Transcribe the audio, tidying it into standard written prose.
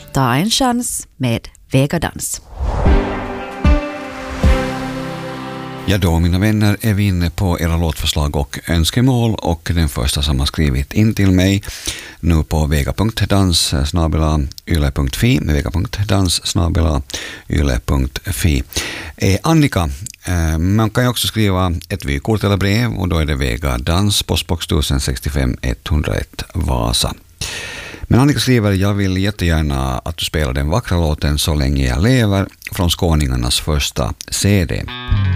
Ta en chans med Vegadans. Ja då, mina vänner, är vi inne på era låtförslag och önskemål, och den första som har skrivit in till mig nu på vega.dans@yle.fi vega.dans@yle.fi är Annika. Man kan ju också skriva ett vykort eller brev, och då är det Vega Dans, postbox 1065 101 Vasa. Men Annika skriver: jag vill jättegärna att du spelar den vackra låten Så länge jag lever från Skåningarnas första CD.